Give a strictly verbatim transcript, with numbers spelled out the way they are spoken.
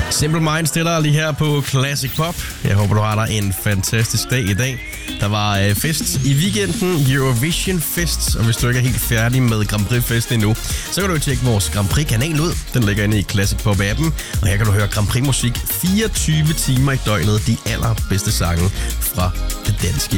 Simple Minds, det der lige her på Classic Pop. Jeg håber, du har dig en fantastisk dag i dag. Der var øh, fest i weekenden, Eurovision Fest, og hvis du ikke er helt færdig med Grand Prix-festen endnu, så kan du tjekke vores Grand Prix-kanal ud. Den ligger inde i Classic Pop-appen, og her kan du høre Grand Prix-musik fireogtyve timer i døgnet. De allerbedste sange fra det danske